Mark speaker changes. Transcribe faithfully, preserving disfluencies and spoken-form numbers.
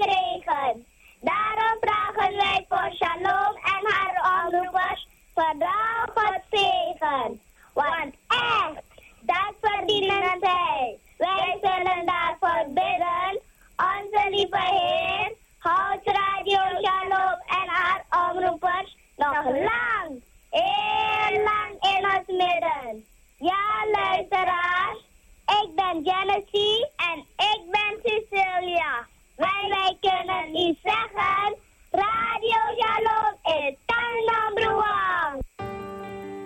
Speaker 1: gekregen. Daarom vragen wij voor Shalom en haar omroepers vooral God zegen.